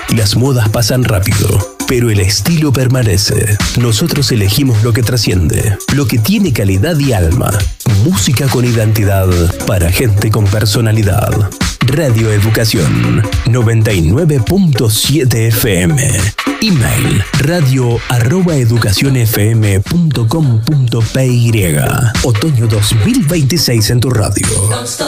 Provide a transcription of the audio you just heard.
Las modas pasan rápido, pero el estilo permanece. Nosotros elegimos lo que trasciende, lo que tiene calidad y alma. Música con identidad para gente con personalidad. Radio Educación 99.7 FM. Email radio@educacionfm.com.py. Otoño 2026 en tu radio.